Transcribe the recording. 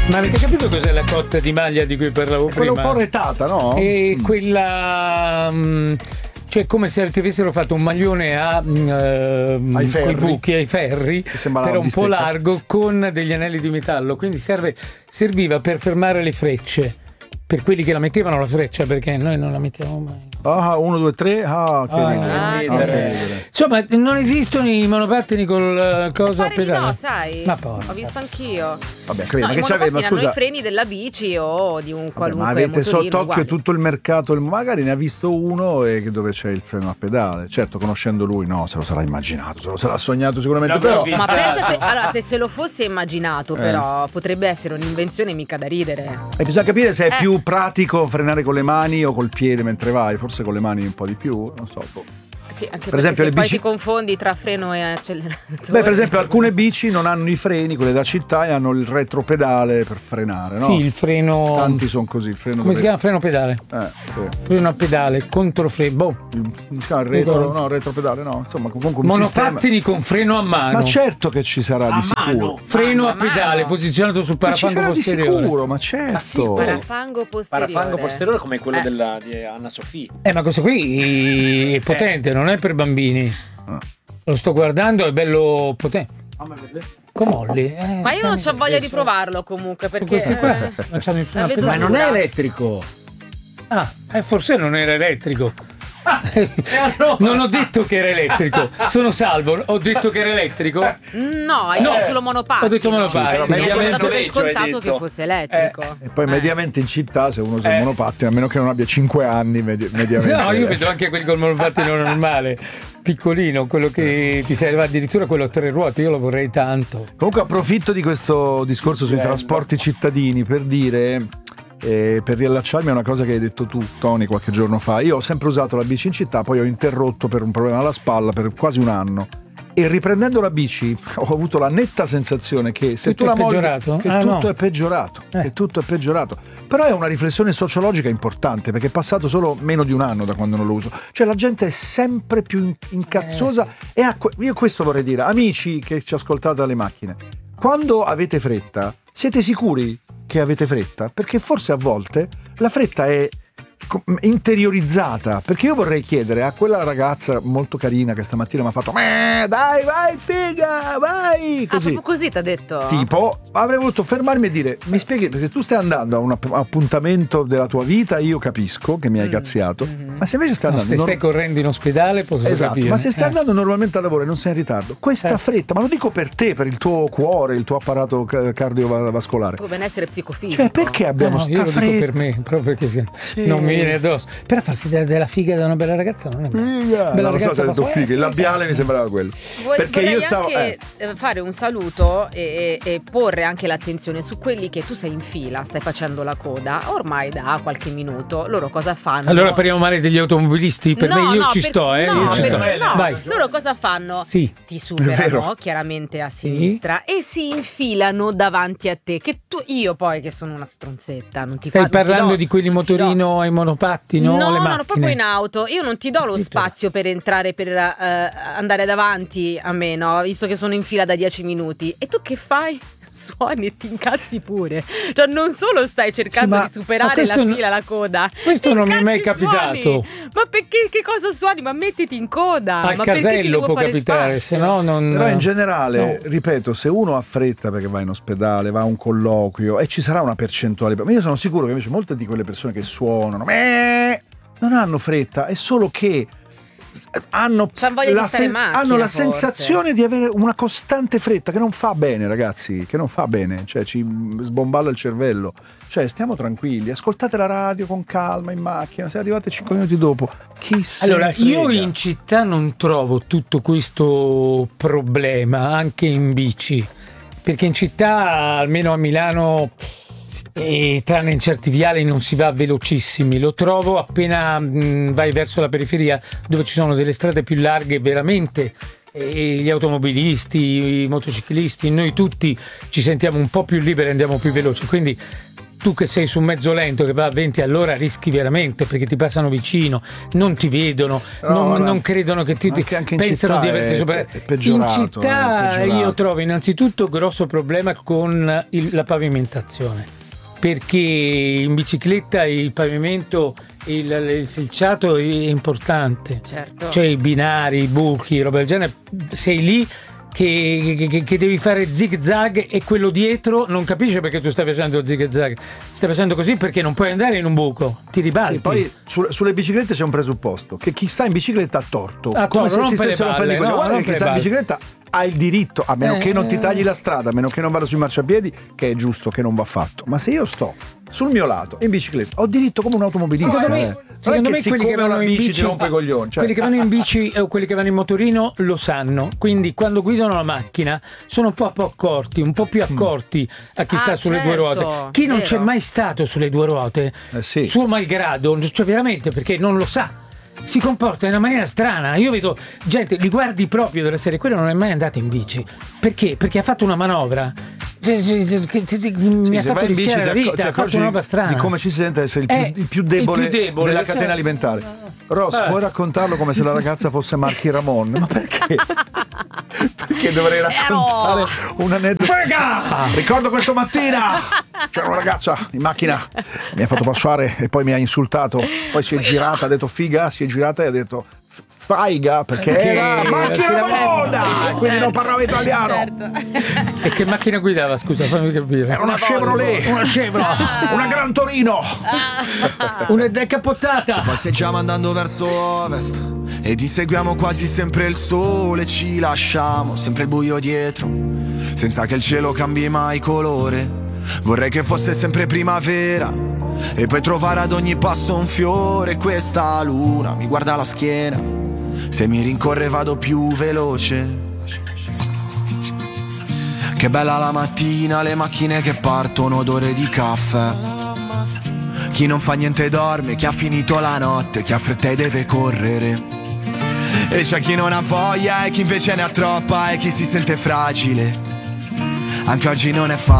Ma avete capito cos'è la cotta di maglia di cui parlavo prima? Quella un po' retata, no? E quella... cioè come se ti avessero fatto un maglione ai ferri. buchi, ai ferri, però un po' largo, con degli anelli di metallo, quindi serviva per fermare le frecce, per quelli che la mettevano la freccia, perché noi non la mettiamo mai. 1, 2, 3. Insomma, non esistono i monopattini col coso a pedale. No, sai. Ma poi ho visto anch'io. Vabbè, credo no, che c'aveva, scusa, hanno i freni della bici o di un qualunque ma avete motorino, sott'occhio uguali. tutto il mercato, magari ne ha visto uno dove c'è il freno a pedale. Certo, conoscendo lui, no, se lo sarà immaginato, se lo sarà sognato sicuramente. Però... Ma pensa se lo fosse immaginato, però potrebbe essere un'invenzione mica da ridere. E bisogna capire se è più pratico frenare con le mani o col piede mentre vai, forse con le mani un po' di più, non so. Sì, anche per esempio se le poi bici... ti confondi tra freno e acceleratore. Beh, per esempio alcune bici non hanno i freni, quelle da città, e hanno il retropedale per frenare, no? Sì, il freno. Tanti sono così, il freno. Come si chiama? Freno pedale. Sì. Freno a pedale, controfreno. Si chiama retropedale, no, insomma, comunque un monopattini con freno a mano. Ma certo che ci sarà di sicuro. Freno a pedale posizionato sul parafango posteriore. Di sicuro, ma certo. Ma sì, parafango posteriore come quello di Anna Sofì. Ma questo qui è potente, non è per bambini. Lo sto guardando, è bello potente. Comolli. Ma io non ho voglia di provarlo comunque, perché ma non è elettrico. Forse non era elettrico. Non ho detto che era elettrico. Sono Salvo, ho detto che era elettrico. No, hai detto solo monopattino. Ho detto monopattino. Sì, mediamente per scontato che fosse elettrico. E poi mediamente in città, se usa il monopattino, a meno che non abbia 5 anni, mediamente. No, io vedo anche quelli col monopattino normale, piccolino, quello che ti serve, addirittura quello a 3 ruote, io lo vorrei tanto. Comunque approfitto di questo discorso sui trasporti cittadini per dire... per riallacciarmi a una cosa che hai detto tu, Tony, qualche giorno fa. Io ho sempre usato la bici in città, poi ho interrotto per un problema alla spalla per quasi un anno, e riprendendo la bici ho avuto la netta sensazione che se tutto tu la molli, che tutto è peggiorato, che tutto è peggiorato. Però è una riflessione sociologica importante, perché è passato solo meno di un anno da quando non lo uso. Cioè la gente è sempre più incazzosa, e io questo vorrei dire, amici che ci ascoltate alle macchine, quando avete fretta, siete sicuri che avete fretta? Perché forse a volte la fretta è interiorizzata, perché io vorrei chiedere a quella ragazza molto carina che stamattina mi ha fatto dai, vai figa, vai, così. Proprio così t'ha detto? Tipo, avrei voluto fermarmi e dire, mi spieghi, perché se tu stai andando a un appuntamento della tua vita, io capisco che mi hai cazziato, ma se invece stai andando... Se stai correndo in ospedale posso capire. Ma se stai andando normalmente al lavoro e non sei in ritardo, questa fretta, ma lo dico per te, per il tuo cuore, il tuo apparato cardiovascolare, il tuo benessere psicofisico. cioè perché abbiamo sta fretta? Io lo dico per me, proprio perché non mi viene addosso. Però farsi della figa da una bella ragazza non è bella. Non lo so se hai detto figa, il labiale mi sembrava quello. Perché vorrei io stavo anche fare un saluto e porre anche l'attenzione su quelli che tu sei in fila, stai facendo la coda ormai da qualche minuto. Loro cosa fanno? Allora parliamo male degli automobilisti? Per me io ci sto, io ci sto. Vai. Loro cosa fanno? Sì. Ti superano chiaramente a sinistra e si infilano davanti a te. Io poi che sono una stronzetta, non ti stai parlando di quelli motorino ai monopattini? No, proprio in auto. Io non ti do lo spazio per entrare, per andare davanti a me, no? Visto che sono in fila da 10 minuti. E tu che fai? Suoni e ti incazzi pure. Cioè non solo stai cercando di superare la fila, la coda. Questo non mi è mai capitato. Suoni. Ma perché, che cosa suoni? Ma mettiti in coda. Al casello può capitare, se no non... Però in generale, ripeto, se uno ha fretta perché va in ospedale, va a un colloquio, e ci sarà una percentuale, ma io sono sicuro che invece molte di quelle persone che suonano non hanno fretta, è solo che hanno la sensazione di avere una costante fretta che non fa bene, ragazzi, che non fa bene, cioè ci sbomballa il cervello. Cioè stiamo tranquilli, ascoltate la radio con calma in macchina, se arrivate 5 minuti dopo, chi se allora ne frega? Io in città non trovo tutto questo problema, anche in bici, perché in città, almeno a Milano, e tranne in certi viali non si va velocissimi, lo trovo appena vai verso la periferia, dove ci sono delle strade più larghe veramente, e gli automobilisti, i motociclisti, noi tutti ci sentiamo un po' più liberi, andiamo più veloci, quindi tu che sei su mezzo lento che va a 20 all'ora rischi veramente, perché ti passano vicino, non ti vedono, non credono che ti anche pensano di averti è in peggiorato, città è peggiorato. io trovo innanzitutto grosso problema con la pavimentazione, perché in bicicletta il pavimento, il selciato è importante, Certo. cioè i binari, i buchi, roba del genere, sei lì che devi fare zig zag e quello dietro non capisce perché tu stai facendo zig zag, stai facendo così perché non puoi andare in un buco, ti ribalti. Sì, poi sulle biciclette c'è un presupposto, che chi sta in bicicletta ha torto. Ha Come torto, se non ti per le stessero balle, rompendo i coglioni. no, Guarda non che chi per sta le in balle. bicicletta ha il diritto, a meno che non ti tagli la strada, a meno che non vada sui marciapiedi, che è giusto, che non va fatto. Ma se io sto sul mio lato in bicicletta, ho diritto come un automobilista. Secondo me quelli che vanno in bici ti rompe i coglioni. Cioè. quelli che vanno in bici o quelli che vanno in motorino lo sanno, quindi quando guidano la macchina sono un po' accorti, un po' più accorti a chi sta sulle due certo, ruote. Chi non vero. c'è mai stato sulle due ruote, Sì. suo malgrado, cioè veramente perché non lo sa, si comporta in una maniera strana. Io vedo gente, li guardi proprio della serie, quello non è mai andato in bici. Perché? Perché ha fatto una manovra. Mi ha se fatto vai in bici rischiare la ti vita, ha fatto accorgi una roba strana. di come ci si sente essere il più debole della catena alimentare. Ross, puoi raccontarlo come se la ragazza fosse Marchi Ramon? Ma perché? Perché dovrei raccontare un aneddoto? Ricordo questa mattina c'era una ragazza in macchina, mi ha fatto passare e poi mi ha insultato, poi si è girata, ha detto figa, si è girata e ha detto faiga, perché era Marchi Ramon, quindi non parlava italiano. Certo. E che macchina guidava, scusa, fammi capire. Era una Chevrolet, una Gran Torino. Una decapottata. Passeggiamo andando verso ovest e ti seguiamo quasi sempre il sole, ci lasciamo sempre il buio dietro, senza che il cielo cambi mai colore. Vorrei che fosse sempre primavera e poi trovare ad ogni passo un fiore. Questa luna mi guarda la schiena, se mi rincorre vado più veloce. Che bella la mattina, le macchine che partono, odore di caffè. Chi non fa niente dorme, chi ha finito la notte, chi ha fretta e deve correre. E c'è chi non ha voglia e chi invece ne ha troppa, e chi si sente fragile. Anche oggi non è facile.